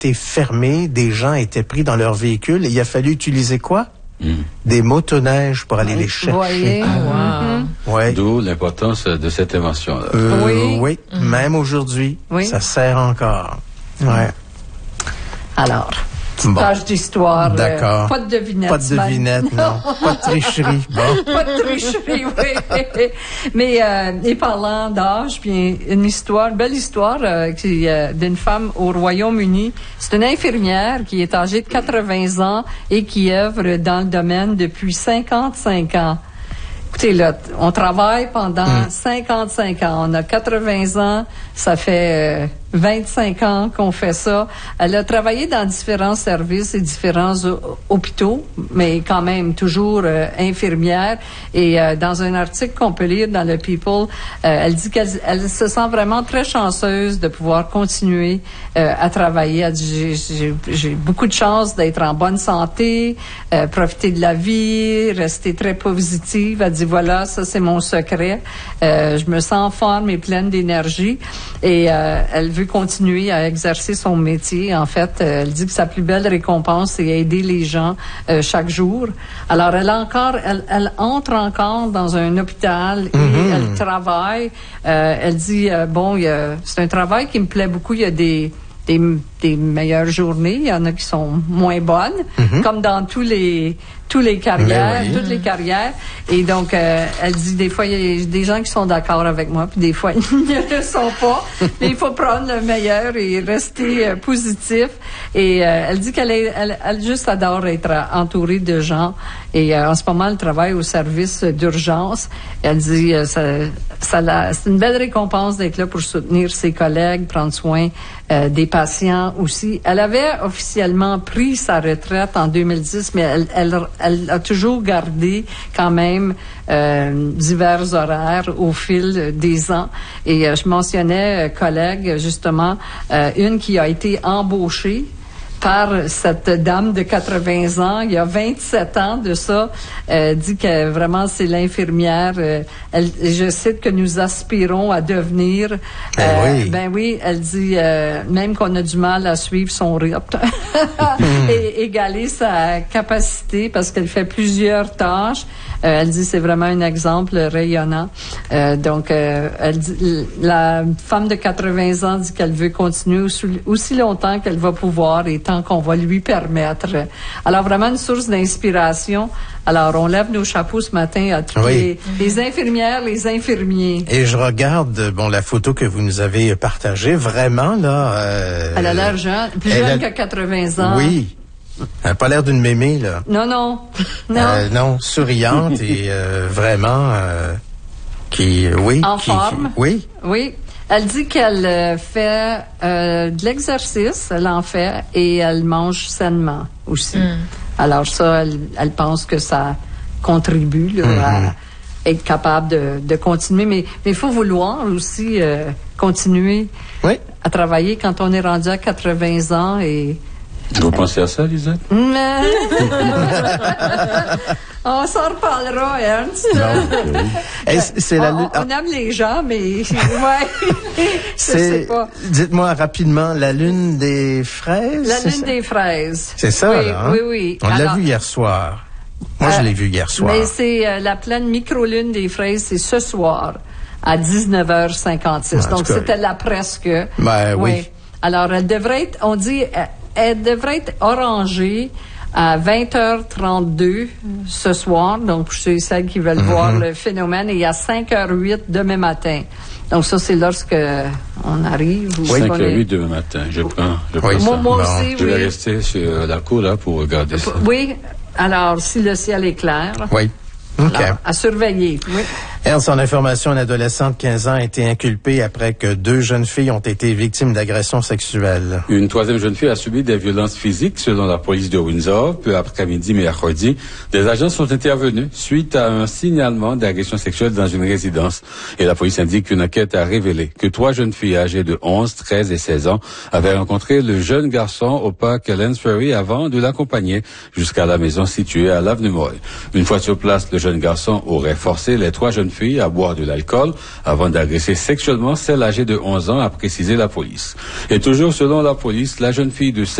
été fermées, des gens étaient pris dans leur véhicule et il a fallu utiliser quoi? Des motoneiges pour aller les chercher. Voyez. Ouais. D'où l'importance de cette invention-là. Oui. Même aujourd'hui, ça sert encore. Ouais. Alors, petite page d'histoire. D'accord. Pas de devinette. Pas de devinette, non. Pas de tricherie. Bon. Pas de tricherie, oui. Mais, et parlant d'âge, bien, une belle histoire d'une femme au Royaume-Uni. C'est une infirmière qui est âgée de 80 ans et qui œuvre dans le domaine depuis 55 ans. Écoutez, là, on travaille pendant 55 ans. On a 80 ans, ça fait 25 ans qu'on fait ça. Elle a travaillé dans différents services et différents hôpitaux, mais quand même toujours infirmière. Et dans un article qu'on peut lire dans le People, elle dit qu'elle se sent vraiment très chanceuse de pouvoir continuer à travailler. Elle dit, j'ai beaucoup de chance d'être en bonne santé, profiter de la vie, rester très positive. Elle dit, voilà, ça c'est mon secret. Je me sens en forme et pleine d'énergie. Et elle veut continuer à exercer son métier. En fait, elle dit que sa plus belle récompense, c'est aider les gens chaque jour. Alors, elle entre encore dans un hôpital et elle travaille. Elle dit, c'est un travail qui me plaît beaucoup. Il y a des meilleures journées, il y en a qui sont moins bonnes, comme dans toutes les carrières, toutes les carrières. Et donc, elle dit, des fois, il y a des gens qui sont d'accord avec moi, puis des fois, ils ne le sont pas. Mais il faut prendre le meilleur et rester positif. Et elle dit qu'elle juste adore être entourée de gens. Et en ce moment, elle travaille au service d'urgence. Elle dit, c'est une belle récompense d'être là pour soutenir ses collègues, prendre soin des patients aussi. Elle avait officiellement pris sa retraite en 2010, mais elle a toujours gardé quand même divers horaires au fil des ans. Et je mentionnais, collègue, justement, une qui a été embauchée par cette dame de 80 ans, il y a 27 ans de ça, dit que vraiment c'est l'infirmière, je cite, que nous aspirons à devenir. Ben oui, elle dit même qu'on a du mal à suivre son rythme et égaler sa capacité parce qu'elle fait plusieurs tâches. Elle dit c'est vraiment un exemple rayonnant. Donc, elle dit, la femme de 80 ans dit qu'elle veut continuer aussi longtemps qu'elle va pouvoir et tant qu'on va lui permettre. Alors, vraiment une source d'inspiration. Alors, on lève nos chapeaux ce matin à tous les infirmières, les infirmiers. Et je regarde, la photo que vous nous avez partagée. Vraiment, là... elle a l'air jeune, plus jeune que 80 ans. Oui. Elle n'a pas l'air d'une mémé, là. Non. Non, souriante et vraiment en forme. Oui. Elle dit qu'elle fait de l'exercice, elle en fait, et elle mange sainement aussi. Alors ça, elle pense que ça contribue là, à être capable de continuer. Mais il faut vouloir aussi continuer à travailler quand on est rendu à 80 ans et... Vous pensez à ça, Lisette? On s'en reparlera, Ernst. On aime les gens, mais je sais pas. Dites-moi rapidement, la lune des fraises? La lune des fraises. C'est ça, oui, là, hein? Oui. On l'a vu hier soir. Moi, je l'ai vu hier soir. Mais c'est la pleine micro-lune des fraises, c'est ce soir, à 19h56. Donc, c'était là presque. Ben oui. Alors, elle devrait être, on dit... Elle devrait être orangée à 20h32 ce soir, donc pour ceux et celles qui veulent voir le phénomène, et à 5h08 demain matin. Donc ça, c'est lorsque on arrive. 5h08 demain matin, je prends Moi ça. aussi, je vais rester sur la cour là pour regarder ça. Oui, alors si le ciel est clair. Oui. OK. Alors, à surveiller, oui. Ernst, en information, une adolescente de 15 ans a été inculpée après que 2 jeunes filles ont été victimes d'agressions sexuelles. Une 3e jeune fille a subi des violences physiques selon la police de Windsor. Peu après-midi, mercredi, des agents sont intervenus suite à un signalement d'agression sexuelle dans une résidence. Et la police indique qu'une enquête a révélé que 3 jeunes filles âgées de 11, 13 et 16 ans avaient rencontré le jeune garçon au parc Lansbury avant de l'accompagner jusqu'à la maison située à l'avenue Moy. Une fois sur place, le jeune garçon aurait forcé les 3 jeunes fille à boire de l'alcool avant d'agresser sexuellement celle âgée de 11 ans, a précisé la police. Et toujours selon la police, la jeune fille de